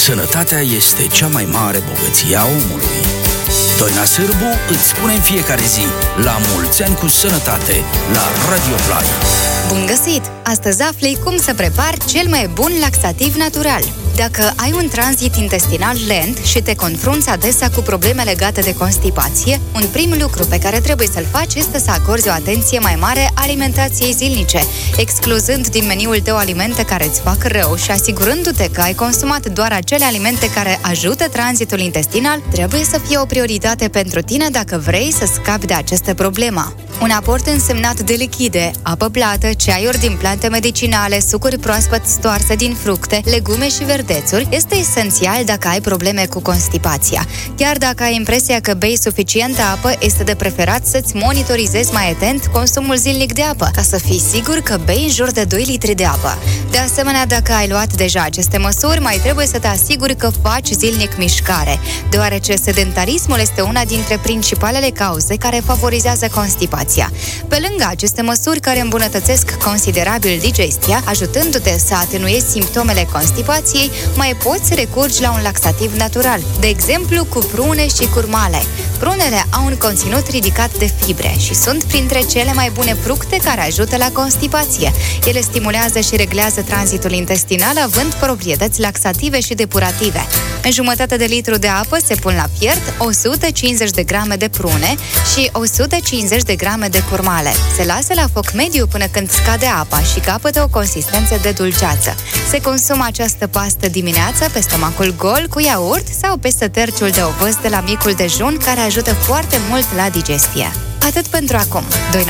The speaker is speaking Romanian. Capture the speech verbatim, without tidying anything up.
Sănătatea este cea mai mare bogăție a omului. Doina Sârbu îți spune în fiecare zi: la mulți ani cu sănătate, la Radio Play. Bun găsit! Astăzi afli cum să prepari cel mai bun laxativ natural. Dacă ai un tranzit intestinal lent și te confrunți adesea cu probleme legate de constipație, un prim lucru pe care trebuie să-l faci este să acorzi o atenție mai mare alimentației zilnice, excluzând din meniul tău alimente care îți fac rău și asigurându-te că ai consumat doar acele alimente care ajută tranzitul intestinal, trebuie să fie o prioritate pentru tine dacă vrei să scapi de această problemă. Un aport însemnat de lichide, apă plată, ceaiuri din plante medicinale, sucuri proaspăt stoarse din fructe, legume și verdețuri este esențial dacă ai probleme cu constipația. Chiar dacă ai impresia că bei suficientă apă, este de preferat să-ți monitorizezi mai atent consumul zilnic de apă, ca să fii sigur că bei în jur de doi litri de apă. De asemenea, dacă ai luat deja aceste măsuri, mai trebuie să te asiguri că faci zilnic mișcare, deoarece sedentarismul este una dintre principalele cauze care favorizează constipația. Pe lângă aceste măsuri care îmbunătățesc considerabil digestia, ajutându-te să atenuezi simptomele constipației, mai poți recurgi la un laxativ natural, de exemplu cu prune și curmale. Prunele au un conținut ridicat de fibre și sunt printre cele mai bune fructe care ajută la constipație. Ele stimulează și reglează tranzitul intestinal, având proprietăți laxative și depurative. În jumătate de litru de apă se pun la fiert o sută cincizeci de grame de prune și o sută cincizeci de grame de curmale. Se lasă la foc mediu până când scade apa și capătă o consistență de dulceață. Se consumă această pastă dimineața pe stomacul gol cu iaurt sau peste terciul de ovăz de la micul dejun, care ajută foarte mult la digestie. Atât pentru acum.